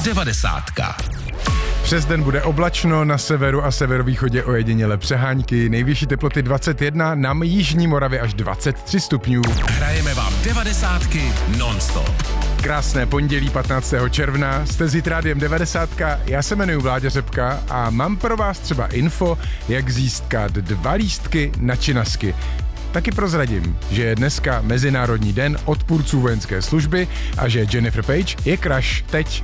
Devadesátka. Přes den bude oblačno, na severu a severovýchodě ojedinělé přehánky, nejvyšší teploty 21, na jižní Moravě až 23 stupňů. Hrajeme vám devadesátky non-stop. Krásné pondělí 15. června, jste s Rádiem 90, já se jmenuji Vláďa Řepka a mám pro vás třeba info, jak získat 2 lístky na Činasky. Taky prozradím, že je dneska Mezinárodní den odpůrců vojenské služby a že Jennifer Page je crush teď